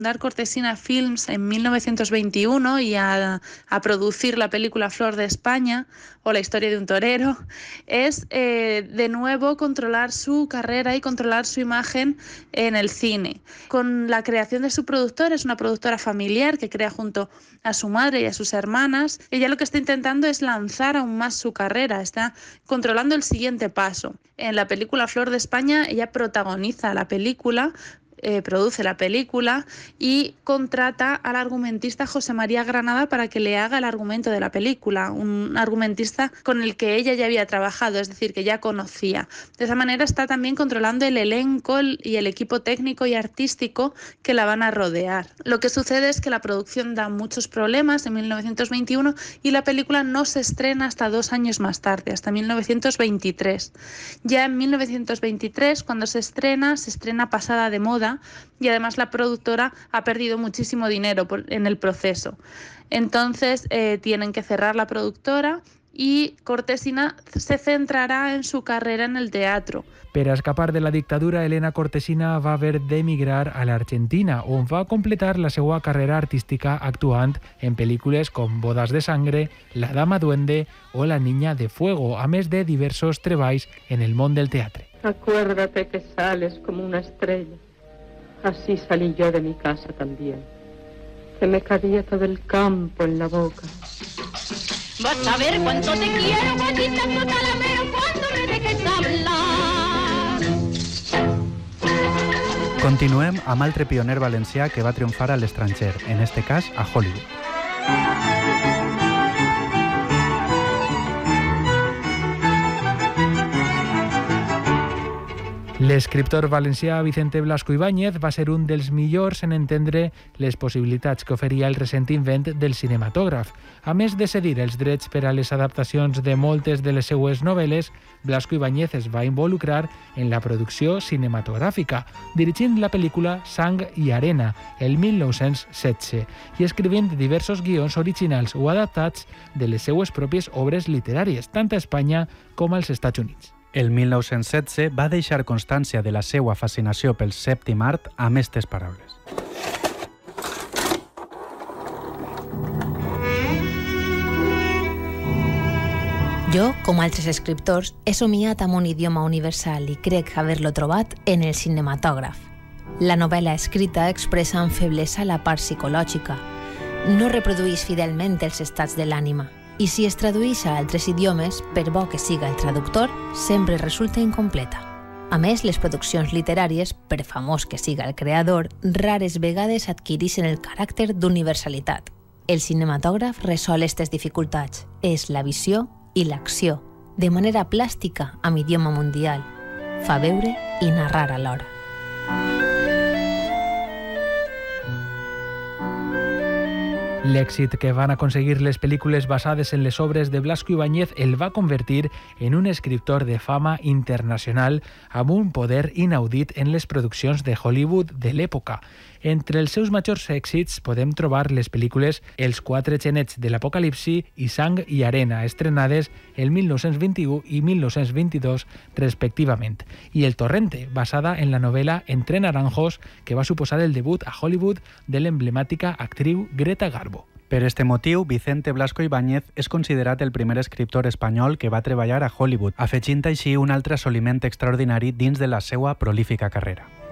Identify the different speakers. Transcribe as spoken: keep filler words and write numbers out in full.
Speaker 1: fundar Cortesina Films en mil novecientos veintiuno y a, a producir la película Flor de España o La historia de un torero, es eh, de nuevo controlar su carrera y controlar su imagen en el cine. Con la creación de su productora, es una productora familiar que crea junto a su madre y a sus hermanas. Ella lo que está intentando es lanzar aún más su carrera, está controlando el siguiente paso. En la película Flor de España, ella protagoniza la película, Eh, produce la película y contrata al argumentista José María Granada para que le haga el argumento de la película, un argumentista con el que ella ya había trabajado, es decir, que ya conocía. De esa manera está también controlando el elenco y el equipo técnico y artístico que la van a rodear. Lo que sucede es que la producción da muchos problemas en mil novecientos veintiuno y la película no se estrena hasta dos años más tarde, hasta mil novecientos veintitrés. Ya en mil novecientos veintitrés, cuando se estrena, se estrena pasada de moda, y además la productora ha perdido muchísimo dinero por, en el proceso. Entonces eh, tienen que cerrar la productora y Cortesina se centrará en su carrera en el teatro.
Speaker 2: Per a escapar de la dictadura, Elena Cortesina va haver d'emigrar a l'Argentina, on va completar la seva carrera artística actuant en pel·lícules com Bodas de sangre, La dama duende o La niña de fuego, a més de diversos treballs en el món del teatre.
Speaker 3: Acuérdate que sales como una estrella. Así salí yo de mi casa también. Se me caía todo el campo en la boca.
Speaker 4: Vas a ver cuánto te quiero, guayita, tu talamero, cuando me dejes hablar.
Speaker 5: Continuem amb altre pioner valencià que va triomfar a l'estranger, en este cas a Hollywood.
Speaker 2: L'escriptor valencià Vicente Blasco Ibáñez va ser un dels millors en entendre les possibilitats que oferia el recent invent del cinematògraf. A més de cedir els drets per a les adaptacions de moltes de les seues novel·les, Blasco Ibáñez es va involucrar en la producció cinematogràfica, dirigint la pel·lícula Sang i arena, el mil nou-cents setze, i escrivint diversos guions originals o adaptats de les seues pròpies obres literàries, tant a Espanya com als Estats Units.
Speaker 5: El mil nou-cents setze va deixar constància de la seva fascinació pel sèptim art amb aquestes paraules.
Speaker 6: Jo, com altres escriptors, he somiat amb un idioma universal i crec haver-lo trobat en el cinematògraf. La novel·la escrita expressa amb feblesa la part psicològica. No reprodueix fidelment els estats de l'ànima. I si es tradueix a altres idiomes, per bo que siga el traductor, sempre resulta incompleta. A més, les produccions literàries, per famós que siga el creador, rares vegades adquireixen el caràcter d'universalitat. El cinematògraf resol aquestes dificultats. És la visió i l'acció, de manera plàstica amb idioma mundial. Fa veure i narrar alhora.
Speaker 2: L'èxit que van aconseguir les pel·lícules basades en les obres de Blasco Ibáñez el va convertir en un escriptor de fama internacional amb un poder inaudit en les produccions de Hollywood de l'època. Entre els seus majors èxits podem trobar les pel·lícules Els quatre genets de l'Apocalipsi i Sang i arena, estrenades el mil nou-cents vint-i-u i mil nou-cents vint-i-dos respectivament, i El torrente, basada en la novel·la Entre naranjos, que va suposar el debut a Hollywood de l'emblemàtica actriu Greta Garbo.
Speaker 5: Per este motiu, Vicente Blasco Ibáñez és considerat el primer escriptor espanyol que va treballar a Hollywood, afegint així un altre assoliment extraordinari dins de la seva prolífica carrera.